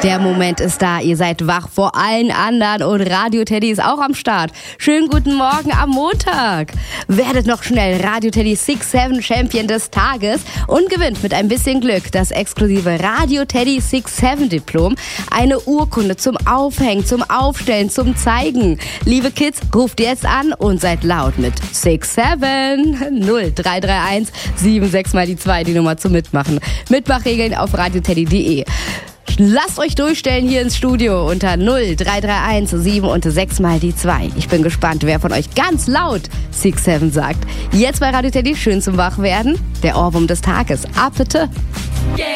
Der Moment ist da, ihr seid wach vor allen anderen und Radio Teddy ist auch am Start. Schönen guten Morgen am Montag. Werdet noch schnell Radio Teddy 6-7 Champion des Tages und gewinnt mit ein bisschen Glück das exklusive Radio Teddy 6-7 Diplom. Eine Urkunde zum Aufhängen, zum Aufstellen, zum Zeigen. Liebe Kids, ruft jetzt an und seid laut mit 6-7 0331 76 mal die 2, die Nummer zum Mitmachen. Mitmachregeln auf radioteddy.de. Lasst euch durchstellen hier ins Studio unter 0331 7 und 6 mal die 2. Ich bin gespannt, wer von euch ganz laut 6-7 sagt. Jetzt bei Radio Teddy schön zum Wachwerden. Der Ohrwurm des Tages. Ab bitte.